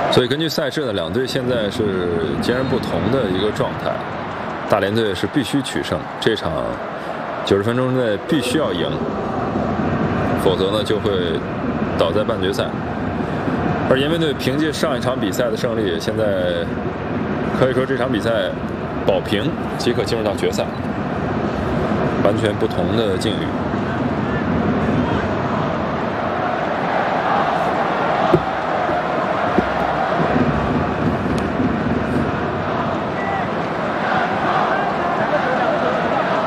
所以根据赛制呢，两队现在是截然不同的一个状态。大连队是必须取胜，这场90分钟之内必须要赢，否则呢就会倒在半决赛。而延边队凭借上一场比赛的胜利，现在可以说这场比赛保平即可进入到决赛，完全不同的境遇。